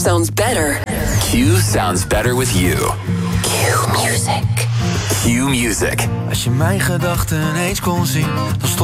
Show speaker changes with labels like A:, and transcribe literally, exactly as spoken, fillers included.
A: sounds better.
B: Q sounds better with you.
A: Q Music.
B: Q Music.
C: Als je mijn gedachten eens kon zien, dan stond